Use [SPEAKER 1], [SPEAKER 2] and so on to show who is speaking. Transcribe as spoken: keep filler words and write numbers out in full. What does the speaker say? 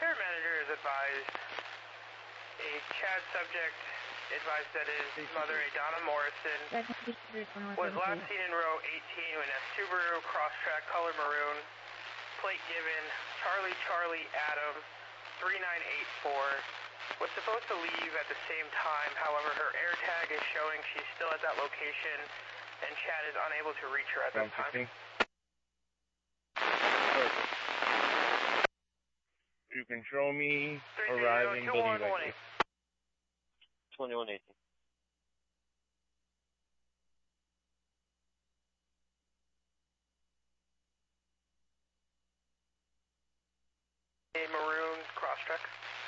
[SPEAKER 1] Repair manager is advised a Chad subject advised that his mother, Adonna Morrison, was last seen in row eighteen in a Subaru Crosstrack color maroon, plate given Charlie Charlie Adam three nine eight four, was supposed to leave at the same time, however her air tag is showing she's still at that location and Chad is unable to reach her at that time.
[SPEAKER 2] You can show me arriving building like
[SPEAKER 3] twenty-one eighteen.
[SPEAKER 1] A maroon Crosstrack.